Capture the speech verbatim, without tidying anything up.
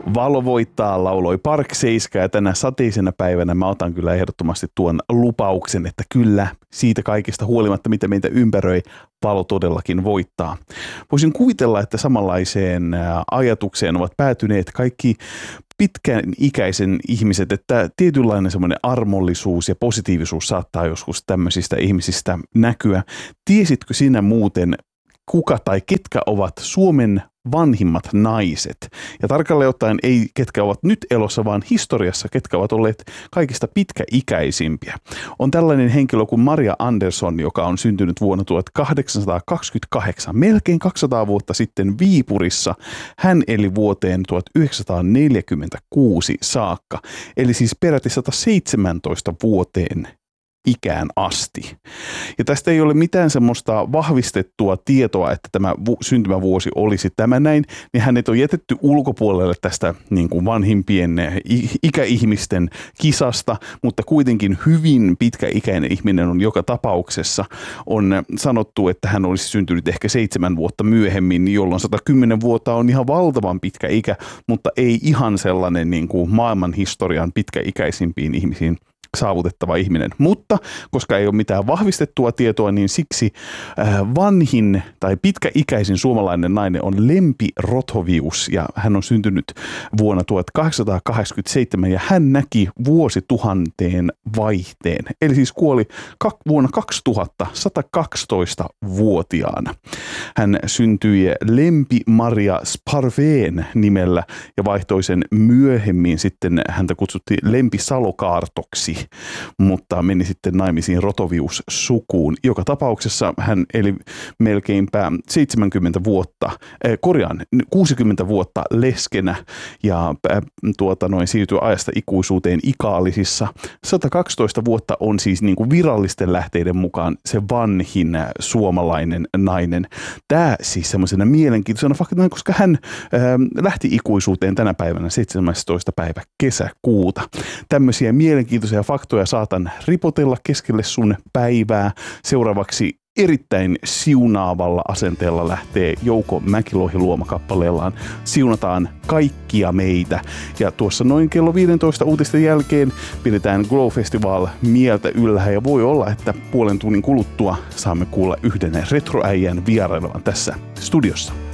Valo voittaa, lauloi Park Seiska, ja tänä sateisena päivänä mä otan kyllä ehdottomasti tuon lupauksen, että kyllä siitä kaikista huolimatta, mitä meitä ympäröi, valo todellakin voittaa. Voisin kuvitella, että samanlaiseen ajatukseen ovat päätyneet kaikki pitkän ikäisen ihmiset, että tietynlainen semmoinen armollisuus ja positiivisuus saattaa joskus tämmöisistä ihmisistä näkyä. Tiesitkö sinä muuten, kuka tai ketkä ovat Suomen vanhimmat naiset? Ja tarkalleen ottaen ei ketkä ovat nyt elossa, vaan historiassa ketkä ovat olleet kaikista pitkäikäisimpiä. On tällainen henkilö kuin Maria Andersson, joka on syntynyt vuonna tuhatkahdeksansataakaksikymmentäkahdeksan, melkein kaksisataa vuotta sitten Viipurissa. Hän eli vuoteen tuhatyhdeksänsataaneljäkymmentäkuusi saakka, eli siis peräti sata seitsemäntoista vuoteen ikään asti. Ja tästä ei ole mitään semmoista vahvistettua tietoa, että tämä vu- syntymävuosi olisi tämä näin, niin hänet on jätetty ulkopuolelle tästä niin kuin vanhimpien ikäihmisten kisasta, mutta kuitenkin hyvin pitkäikäinen ihminen on joka tapauksessa. On sanottu, että hän olisi syntynyt ehkä seitsemän vuotta myöhemmin, jolloin sata kymmenen vuotta on ihan valtavan pitkä ikä, mutta ei ihan sellainen niin kuin maailman historian pitkäikäisimpiin ihmisiin saavutettava ihminen. Mutta koska ei ole mitään vahvistettua tietoa, niin siksi vanhin tai pitkäikäisin suomalainen nainen on Lempi Rothovius, ja hän on syntynyt vuonna tuhatkahdeksansataakahdeksankymmentäseitsemän, ja hän näki vuosituhanteen vaihteen. Eli siis kuoli vuonna kaksituhatta satakaksitoista-vuotiaana. Hän syntyi Lempi Maria Sparveen nimellä ja vaihtoi sen myöhemmin. Sitten häntä kutsuttiin Lempi Salokaartoksi, mutta meni sitten naimisiin Rothovius-sukuun. Joka tapauksessa hän eli melkeinpä seitsemänkymmentä vuotta, äh, korjaan, kuusikymmentä vuotta leskenä ja äh, tuota noin siirtyi ajasta ikuisuuteen Ikaalisissa. sata kaksitoista vuotta on siis niin kuin virallisten lähteiden mukaan se vanhin äh, suomalainen nainen. Tämä siis semmoisena mielenkiintoisena faktana, koska hän äh, lähti ikuisuuteen tänä päivänä seitsemästoista päivä kesäkuuta. Tämmöisiä mielenkiintoisia faktoja saatan ripotella keskelle sun päivää. Seuraavaksi erittäin siunaavalla asenteella lähtee Jouko Mäkilohi luomakappaleellaan Siunataan kaikkia meitä. Ja tuossa noin kello viisitoista uutisten jälkeen pidetään Glow Festival mieltä ylhää, ja voi olla, että puolen tunnin kuluttua saamme kuulla yhden retroäijän vierailevan tässä studiossa.